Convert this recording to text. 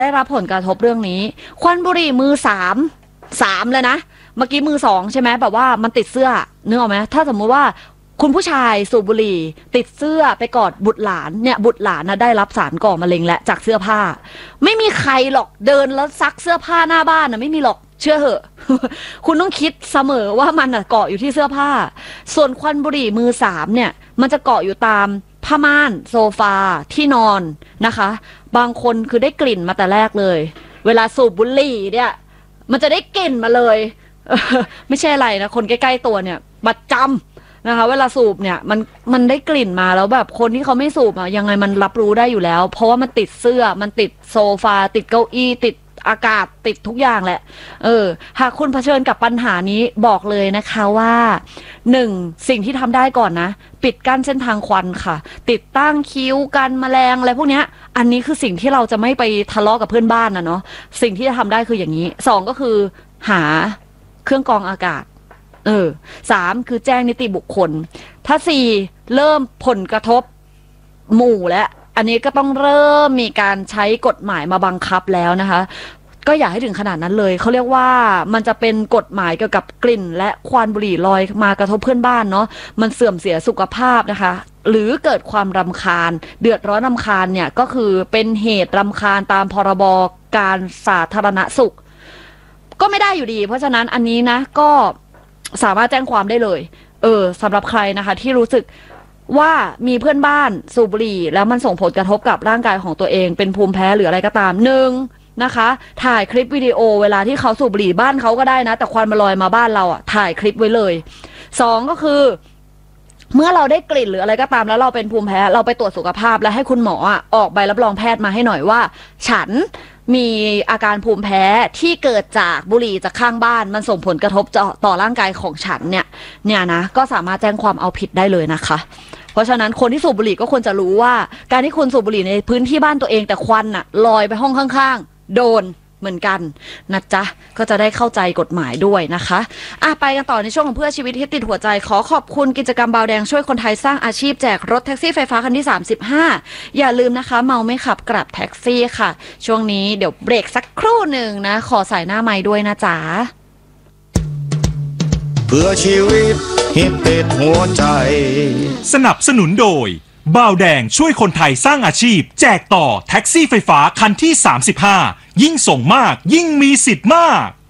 ได้รับผลกระทบเรื่องนี้ควันบุหรี่มือสามเลยนะเมื่อกี้มือสองใช่ไหมแบบว่ามันติดเสื้อนึกออกไหมถ้าสมมุติว่าคุณผู้ชายสูบบุหรี่ติดเสื้อไปกอดบุตรหลานเนี่ยบุตรหลานนะได้รับสารก่อมะเร็งและจากเสื้อผ้าไม่มีใครหรอกเดินแล้วซักเสื้อผ้าหน้าบ้านนะไม่มีหรอกเชื่อเหอะ คุณต้องคิดเสมอว่ามันเกาะอยู่ที่เสื้อผ้าส่วนควันบุหรี่มือสามเนี่ยมันจะเกาะอยู่ตามผ้าม่านโซฟาที่นอนนะคะบางคนคือได้กลิ่นมาแต่แรกเลยเวลาสูบบุหรี่เนี่ยมันจะได้กลิ่นมาเลย ไม่ใช่อะไรนะคนใกล้ๆตัวเนี่ยประจำนะคะเวลาสูบเนี่ยมันได้กลิ่นมาแล้วแบบคนที่เขาไม่สูบยังไงมันรับรู้ได้อยู่แล้วเพราะว่ามันติดเสื้อมันติดโซฟาติดเก้าอี้ติดอากาศติดทุกอย่างแหละหากคุณเผชิญกับปัญหานี้บอกเลยนะคะว่าสิ่งที่ทำได้ก่อนนะปิดกั้นเส้นทางควันค่ะติดตั้งคิ้วกันแมลงอะไรพวกเนี้ยอันนี้คือสิ่งที่เราจะไม่ไปทะเลาะกับเพื่อนบ้านนะเนาะสิ่งที่จะทำได้คืออย่างนี้2ก็คือหาเครื่องกรองอากาศ3คือแจ้งนิติบุคคลถ้า4เริ่มผลกระทบหมู่และอันนี้ก็ต้องเริ่มมีการใช้กฎหมายมาบังคับแล้วนะคะก็อย่าให้ถึงขนาดนั้นเลยเขาเรียกว่ามันจะเป็นกฎหมายเกี่ยวกับกลิ่นและควันบุหรี่ลอยมากระทบเพื่อนบ้านเนาะมันเสื่อมเสียสุขภาพนะคะหรือเกิดความรำคาญเดือดร้อนรำคาญเนี่ยก็คือเป็นเหตุรำคาญตามพรบการสาธารณสุขก็ไม่ได้อยู่ดีเพราะฉะนั้นอันนี้นะก็สามารถแจ้งความได้เลยสำหรับใครนะคะที่รู้สึกว่ามีเพื่อนบ้านสูบบุหรี่แล้วมันส่งผลกระทบกับร่างกายของตัวเองเป็นภูมิแพ้หรืออะไรก็ตามนะคะถ่ายคลิปวิดีโอเวลาที่เขาสูบบุหรี่บ้านเขาก็ได้นะแต่ควันมันลอยมาบ้านเราถ่ายคลิปไว้เลย2ก็คือเมื่อเราได้กลิ่นหรืออะไรก็ตามแล้วเราเป็นภูมิแพ้เราไปตรวจสุขภาพแล้วให้คุณหมอออกใบรับรองแพทย์มาให้หน่อยว่าฉันมีอาการภูมิแพ้ที่เกิดจากบุหรี่จากข้างบ้านมันส่งผลกระทบต่อร่างกายของฉันเนี่ยนะก็สามารถแจ้งความเอาผิดได้เลยนะคะเพราะฉะนั้นคนที่สูบบุหรี่ก็ควรจะรู้ว่าการที่คุณสูบบุหรี่ในพื้นที่บ้านตัวเองแต่ควันลอยไปห้องข้างๆโดนเหมือนกันนะจ๊ะก็จะได้เข้าใจกฎหมายด้วยนะคะไปกันต่อในช่วงของเพื่อชีวิตที่ติดหัวใจขอขอบคุณกิจกรรมเบาแดงช่วยคนไทยสร้างอาชีพแจกรถแท็กซี่ไฟฟ้าคันที่35อย่าลืมนะคะเมาไม่ขับกลับแท็กซี่ค่ะช่วงนี้เดี๋ยวเบรกสักครู่หนึ่งนะขอใส่หน้าไมค์ด้วยนะจ๊ะเพื่อชีวิตฮิตติดหัวใจสนับสนุนโดยบ่าวแดงช่วยคนไทยสร้างอาชีพแจกต่อแท็กซี่ไฟฟ้าคันที่35ยิ่งส่งมากยิ่งมีสิทธิ์มาก